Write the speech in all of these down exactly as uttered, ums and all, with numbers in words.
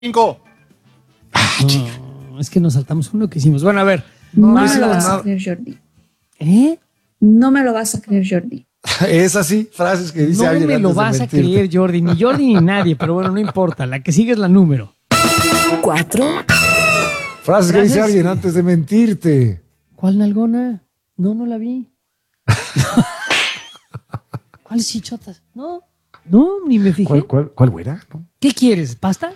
Cinco. No, es que nos saltamos uno que hicimos. Bueno, a ver. No, No me lo hicimos vas nada. a creer, Jordi. ¿Eh? No me lo vas a creer, Jordi. Es así, frases que dice No alguien me lo antes de vas a mentirte. creer, Jordi. Ni Jordi ni nadie, pero bueno, no importa. La que sigue es la número. Cuatro. Frases que dice Frases- alguien antes de mentirte. ¿Cuál nalgona? No, no la vi. ¿Cuál chichotas? No, no, ni me fijé. ¿Cuál, cuál, cuál güera? ¿No? ¿Qué quieres? ¿Pasta?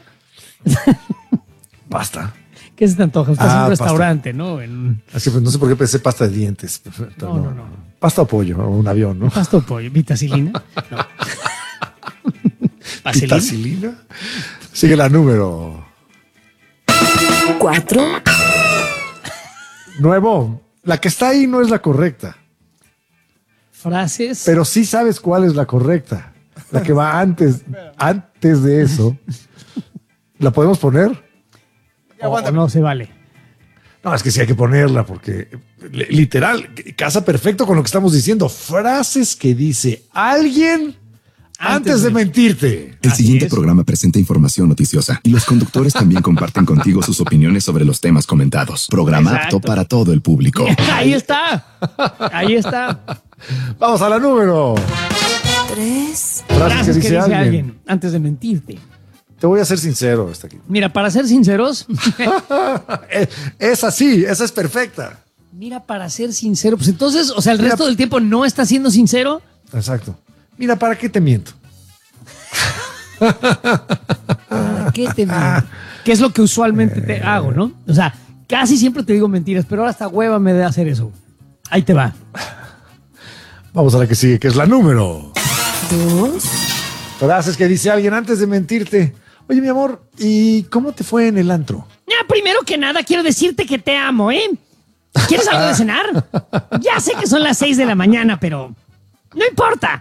Pasta. ¿Qué se te antoja? Estás Ah, en un pasta. restaurante, ¿no? En Así pues, no sé por qué pensé pasta de dientes. No, no, no. Pasta o pollo, o un avión, ¿no? pasta o pollo, vitacilina. No. ¿Vaselina? Vitacilina. Sigue la número. Cuatro. Nuevo. La que está ahí no es la correcta, Frases. pero sí sabes cuál es la correcta. La que va antes, antes de eso. ¿La podemos poner? o, o no se vale. No, es que sí hay que ponerla porque li- literal casa perfecto con lo que estamos diciendo. Frases que dice alguien antes, Antes de de- mentirte. El Así siguiente es. programa presenta información noticiosa y los conductores también comparten contigo sus opiniones sobre los temas comentados. Programa Exacto. apto para todo el público. Ahí está. Ahí está. Vamos a la número. Tres. Frases, Frases que dice, alguien. antes de mentirte. Te voy a ser sincero esta aquí. Mira, para ser sinceros, Es, es así, esa es perfecta. mira, para ser sincero, pues entonces, o sea, el Mira- resto del tiempo no estás siendo sincero. Exacto. Mira, ¿para qué te miento? ¿Para qué te miento? Que es lo que usualmente te hago, ¿no? O sea, casi siempre te digo mentiras, pero ahora hasta hueva me de hacer eso. Ahí te va. Vamos a la que sigue, que es la número. Dos. Frases que dice alguien antes de mentirte. Oye, mi amor, ¿y cómo te fue en el antro? Ya, primero que nada, quiero decirte que te amo, ¿eh? ¿Quieres algo de cenar? Ya sé que son las seis de la mañana, pero no importa.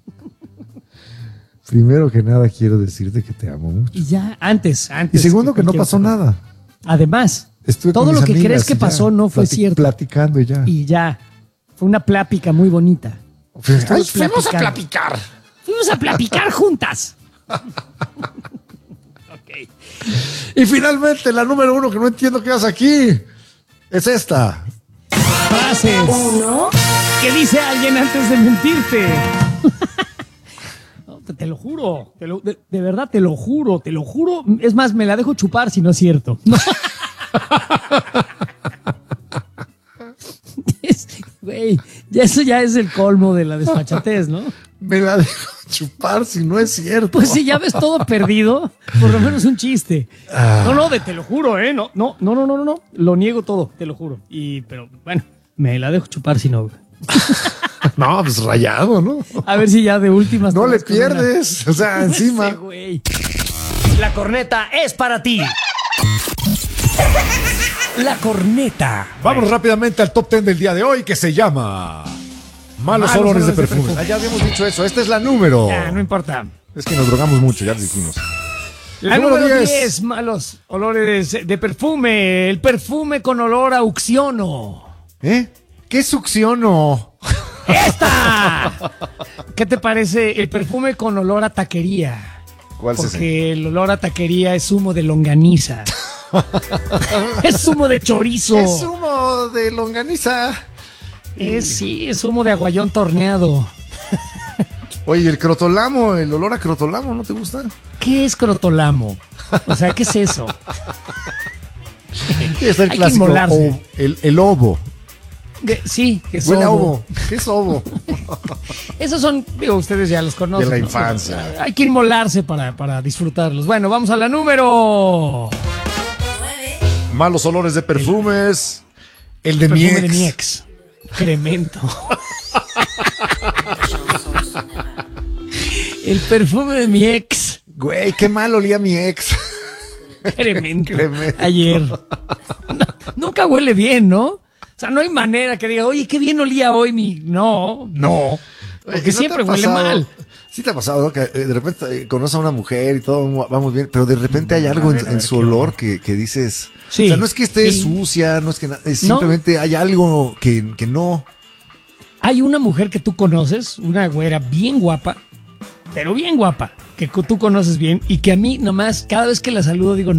Primero que nada, quiero decirte que te amo mucho. Y ya, antes, Y antes. segundo, que no cualquier pasó otra cosa. nada. Además, Estuve con todo mis lo que amigas crees que y ya, pasó no fue plati- cierto. Platicando y ya. Y ya, fue una plática muy bonita. Pues, Ay, ay, fuimos a platicar. Fuimos a platicar juntas. Ok. Y finalmente, la número uno que no entiendo qué haces aquí es esta. Frases. Uno. ¿Qué dice alguien antes de mentirte? No, te, te lo juro. te lo- de, de verdad, te lo juro. Te lo juro. Es más, me la dejo chupar si no es cierto. No. Es- Güey, ya eso ya es el colmo de la desfachatez, ¿no? Me la dejo chupar si no es cierto. Pues si ya ves todo perdido, por lo menos un chiste. Ah. No, no, de, te lo juro, ¿eh? No, no, no, no, no, no, no. Lo niego todo, te lo juro. Y, pero bueno, me la dejo chupar si no. No, pues rayado, ¿no? A ver si ya de últimas. No te le vas con una. pierdes. O sea, encima. Ese güey. La corneta es para ti. La corneta. Vamos rápidamente al top ten del día de hoy que se llama Malos, Malos olores de olores de perfume. perfume. Ah, ya habíamos dicho eso. Esta es la número. Ya, no importa. Es que nos drogamos mucho, ya lo dijimos. La Número número diez. diez, malos olores de perfume. El perfume con olor a uxiono. ¿Eh? ¿Qué succiono? ¡Esta! ¿Qué te parece el perfume con olor a taquería? ¿Cuál es ese? Porque el olor a taquería es humo de longaniza. Es humo de chorizo. Es humo de longaniza. Es, sí, es humo de aguayón torneado. Oye, el crotolamo, el olor a crotolamo, ¿no te gusta? ¿Qué es crotolamo? O sea, ¿qué es eso? Sí, está el Hay que clásico. inmolarse. o- el, el ovo. De- sí, que es Huele a ovo. ovo. ¿Qué es ovo? Esos son, digo, ustedes ya los conocen. De la ¿no? infancia. Hay que inmolarse para, para disfrutarlos. Bueno, vamos a la número. Malos olores de perfumes. El de mi Perfume ex. de mi ex. Cremento. El perfume de mi ex. Güey, qué mal olía mi ex. Cremento. Cremento. Ayer. No, nunca huele bien, ¿no? O sea, no hay manera que diga, oye, qué bien olía hoy mi. No, no. Porque Oye, ¿no siempre te ha huele pasado? mal. Sí te ha pasado, ¿no? Que eh, de repente eh, conoces a una mujer y todo vamos bien, pero de repente hay algo en, en su olor que, que dices... Sí, o sea, no es que esté sí. sucia, no es que... na- es No. simplemente hay algo que, que no... Hay una mujer que tú conoces, una güera bien guapa, pero bien guapa, que tú conoces bien y que a mí nomás cada vez que la saludo digo,